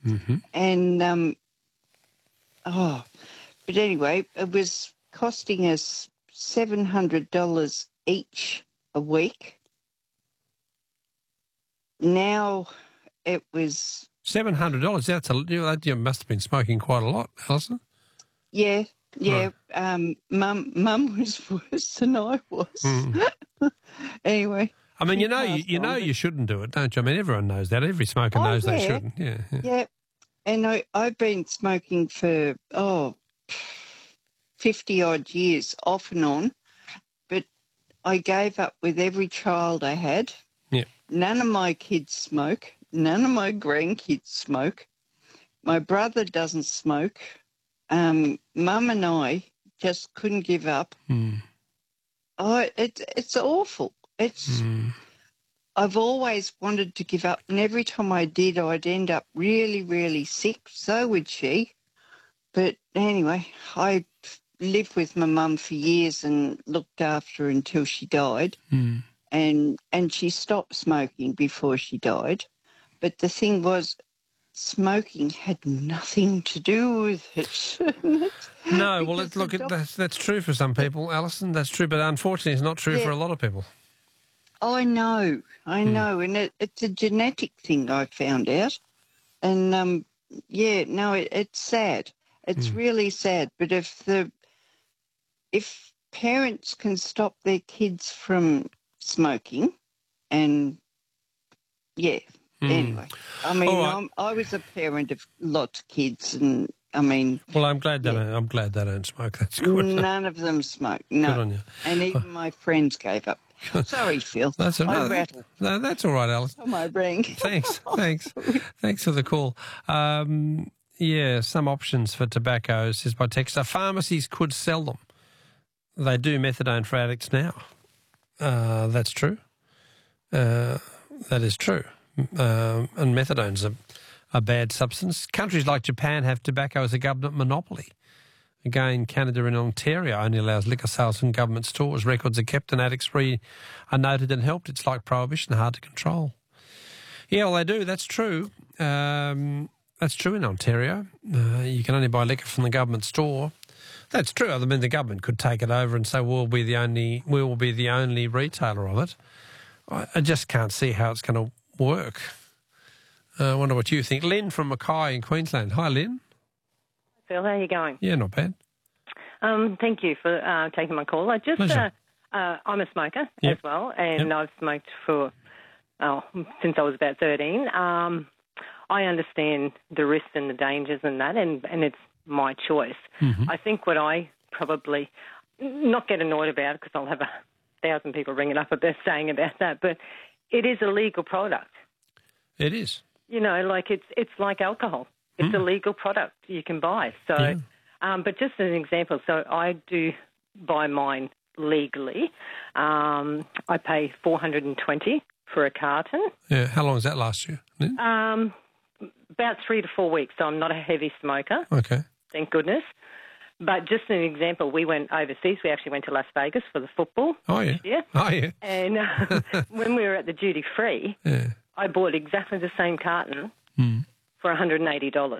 And, but anyway, it was costing us $700 each a week. Now it was... $700? You must have been smoking quite a lot, Alison. Yeah. Mum was worse than I was. Anyway. I mean, you shouldn't do it, don't you? I mean, everyone knows that. Every smoker knows they shouldn't. Yeah. And I've been smoking for 50-odd years, off and on, but I gave up with every child I had. Yeah. None of my kids smoke. None of my grandkids smoke. My brother doesn't smoke. Mum and I just couldn't give up. It's awful. I've always wanted to give up, and every time I did, I'd end up really, really sick. So would she. But anyway, I lived with my mum for years and looked after her until she died. And she stopped smoking before she died. But the thing was, smoking had nothing to do with it. No, well, that's true for some people, Alison. That's true, but unfortunately it's not true for a lot of people. I know. And it's a genetic thing, I found out. And, it's sad. It's really sad. But if parents can stop their kids from smoking and, anyway. I mean, I was a parent of lots of kids and, I mean... Well, I'm glad they don't smoke. That's good. None of them smoke, no. Good on you. And even my friends gave up. Sorry, Phil. That's all right. No, that's all right, Alison. On my brain. Thanks for the call. Some options for tobacco, says by text. Pharmacies could sell them. They do methadone for addicts now. That's true. That is true. And methadone's a bad substance. Countries like Japan have tobacco as a government monopoly. Again, Canada and Ontario only allows liquor sales from government stores. Records are kept and addicts free are noted and helped. It's like prohibition, hard to control. Yeah, well, they do. That's true. That's true in Ontario. You can only buy liquor from the government store. That's true. I mean, the government could take it over and say we will be the only retailer of it. I just can't see how it's going to work. I wonder what you think. Lynn from Mackay in Queensland. Hi, Lynn. Phil, how are you going? Yeah, not bad. Thank you for taking my call. I'm a smoker as well, and I've smoked for since I was about 13. I understand the risks and the dangers and that, and it's my choice. I think what I probably not get annoyed about, because I'll have 1,000 people ringing up about saying about that, but it is a legal product. It is. You know, like it's like alcohol. It's a legal product you can buy. So, but just as an example, so I do buy mine legally. I pay $420 for a carton. Yeah. How long does that last you? About 3 to 4 weeks. So I'm not a heavy smoker. Okay. Thank goodness. But just an example, we went overseas. We actually went to Las Vegas for the football. Oh, yeah. This year. Oh, yeah. And when we were at the duty free, I bought exactly the same carton for $180.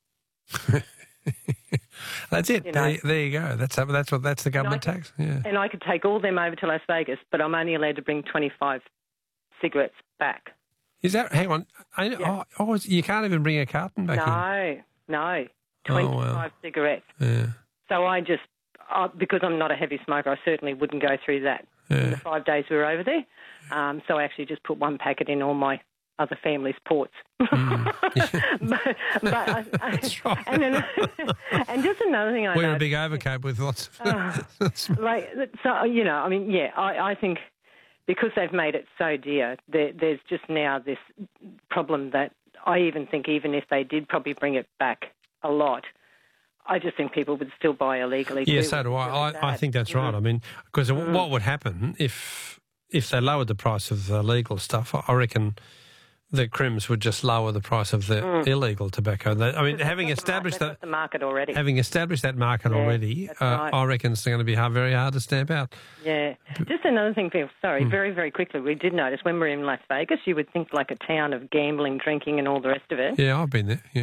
That's it. There you go. That's the government tax. Yeah. And I could take all them over to Las Vegas, but I'm only allowed to bring 25 cigarettes back. Is that? Hang on. You can't even bring a carton back in? No. 25 cigarettes. Yeah. So because I'm not a heavy smoker, I certainly wouldn't go through that in the 5 days we were over there. So I actually just put one packet in all my other family's ports. That's right. And just another thing I Wear a big overcoat with lots of... I think because they've made it so dear, there's just now this problem that I even think even if they did probably bring it back a lot, I just think people would still buy illegally. Yeah, so do I. I think that's right. I mean, because what would happen if they lowered the price of the legal stuff, I reckon the Crims would just lower the price of the illegal tobacco. Having established the market already. Having established that market already, right. I reckon it's going to be very hard to stamp out. Yeah. Just another thing, Phil, sorry, very, very quickly, we did notice when we were in Las Vegas, you would think like a town of gambling, drinking and all the rest of it. Yeah, I've been there, yeah.